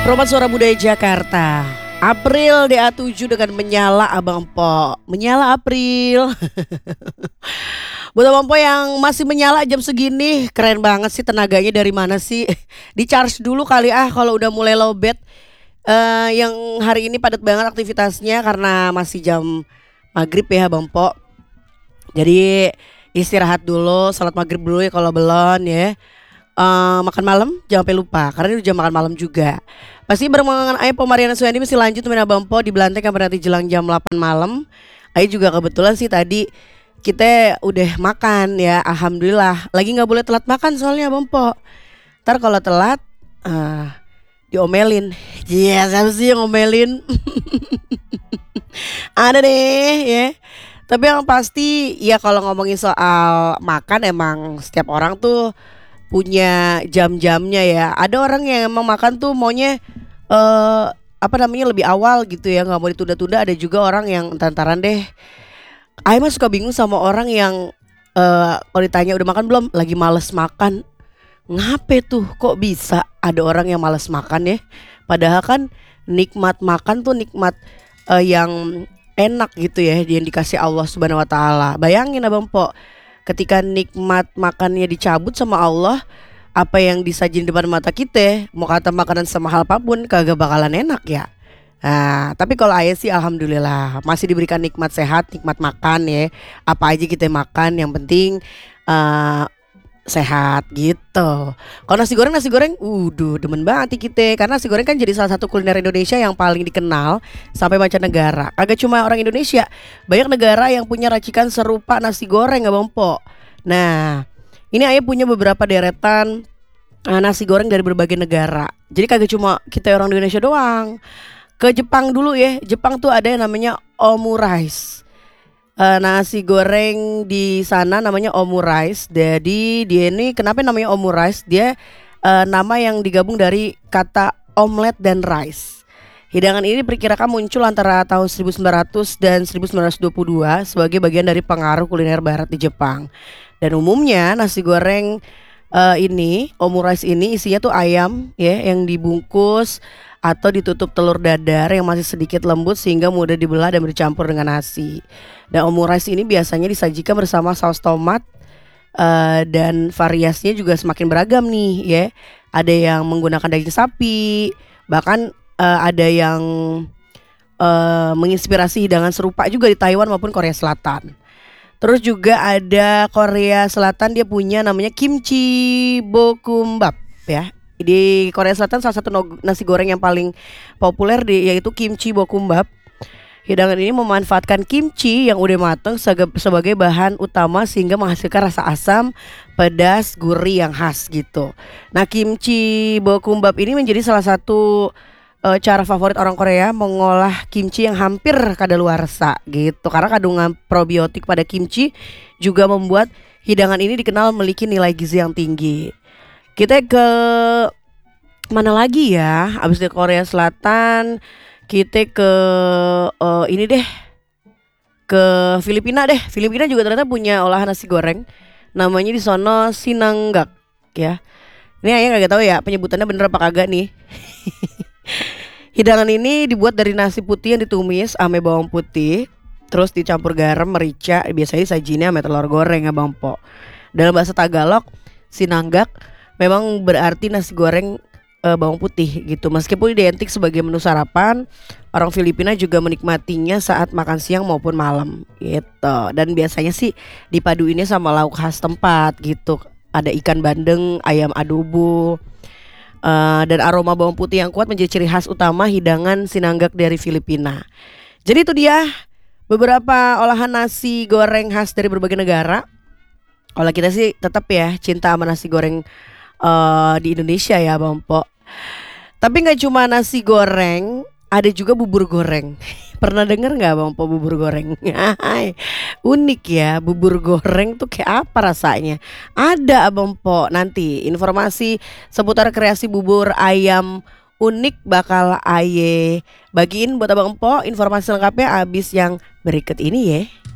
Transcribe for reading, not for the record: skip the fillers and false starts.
Romat Suara Budaya Jakarta, April DA7 dengan Menyala Abang Po. Menyala April. Buat Abang Po yang masih menyala jam segini, keren banget sih, tenaganya dari mana sih? Di charge dulu kali kalau udah mulai lowbat. Yang hari ini padat banget aktivitasnya karena masih jam maghrib ya Bang Po. Jadi istirahat dulu, salat maghrib dulu ya kalau belum ya. Makan malam jangan sampai lupa karena ini udah makan malam juga. Pasti barengan Ayah Mariana Suyandi masih lanjut temen Abang Po di Belanteng sampai nanti jelang jam 8 malam. Ayah juga kebetulan sih tadi kita udah makan ya, alhamdulillah. Lagi nggak boleh telat makan soalnya Abang Po. Ntar kalau telat diomelin. Iya, siapa sih yang ngomelin? Ada deh ya. Tapi yang pasti ya kalau ngomongin soal makan emang setiap orang tuh punya jam-jamnya ya. Ada orang yang emang makan tuh maunya lebih awal gitu ya, nggak mau ditunda-tunda. Ada juga orang yang entar-entaran deh. Ayo mah suka bingung sama orang yang kalau ditanya udah makan belum, lagi males makan. Ngapain tuh kok bisa ada orang yang males makan ya? Padahal kan nikmat makan tuh nikmat yang enak gitu ya, yang dikasih Allah Subhanahu Wa Taala. Bayangin Abang Po, ketika nikmat makannya dicabut sama Allah, apa yang disajin di depan mata kita, mau kata makanan semahal apapun kagak bakalan enak ya. Nah, tapi kalau ayah sih alhamdulillah masih diberikan nikmat sehat, nikmat makan ya. Apa aja kita makan, yang penting sehat gitu. Kalau nasi goreng, demen banget kita. Karena nasi goreng kan jadi salah satu kuliner Indonesia yang paling dikenal sampai mancanegara. Kagak cuma orang Indonesia, banyak negara yang punya racikan serupa nasi goreng Abang Po. Nah, ini ayah punya beberapa deretan nasi goreng dari berbagai negara. Jadi kagak cuma kita orang Indonesia doang. Ke Jepang dulu ya. Jepang tuh ada yang namanya omurice. Nasi goreng di sana namanya omurice. Jadi dia ini kenapa namanya omurice? Dia nama yang digabung dari kata omelet dan rice. Hidangan ini diperkirakan muncul antara tahun 1900 dan 1922 sebagai bagian dari pengaruh kuliner barat di Jepang. Dan umumnya nasi goreng omurice ini isinya tuh ayam ya, yang dibungkus atau ditutup telur dadar yang masih sedikit lembut sehingga mudah dibelah dan bercampur dengan nasi. Dan omurice ini biasanya disajikan bersama saus tomat dan variasinya juga semakin beragam nih ya. Ada yang menggunakan daging sapi, bahkan ada yang menginspirasi hidangan serupa juga di Taiwan maupun Korea Selatan. Terus juga ada Korea Selatan, dia punya namanya kimchi bokumbap ya. Di Korea Selatan salah satu nasi goreng yang paling populer yaitu kimchi bokumbap. Hidangan ini memanfaatkan kimchi yang udah matang sebagai bahan utama sehingga menghasilkan rasa asam, pedas, gurih yang khas gitu. Nah, kimchi bokumbap ini menjadi salah satu cara favorit orang Korea mengolah kimchi yang hampir kadaluarsa gitu. Karena kandungan probiotik pada kimchi juga membuat hidangan ini dikenal memiliki nilai gizi yang tinggi. Kita ke mana lagi ya? Abis dari Korea Selatan, kita ke ini deh, ke Filipina deh. Filipina juga ternyata punya olahan nasi goreng, namanya di sono sinanggak ya. Ini ayah kagak tahu ya penyebutannya bener apa kagak nih. Hidangan ini dibuat dari nasi putih yang ditumis ame bawang putih, terus dicampur garam, merica. Biasanya disajinnya sama telur goreng ya Bang Po. Dalam bahasa Tagalog, sinanggak memang berarti nasi goreng bawang putih gitu. Meskipun identik sebagai menu sarapan, orang Filipina juga menikmatinya saat makan siang maupun malam gitu. Dan biasanya sih dipaduinnya sama lauk khas tempat gitu. Ada ikan bandeng, ayam adobo, dan aroma bawang putih yang kuat menjadi ciri khas utama hidangan sinanggak dari Filipina. Jadi itu dia beberapa olahan nasi goreng khas dari berbagai negara. Kalau kita sih tetap ya cinta sama nasi goreng di Indonesia ya Bang Po. Tapi gak cuma nasi goreng, ada juga bubur goreng. Pernah denger gak Bang Po bubur goreng? Unik ya, bubur goreng tuh kayak apa rasanya? Ada Bang Po, nanti informasi seputar kreasi bubur ayam unik bakal aye bagiin buat Abang Po. Informasi lengkapnya abis yang berikut ini ya.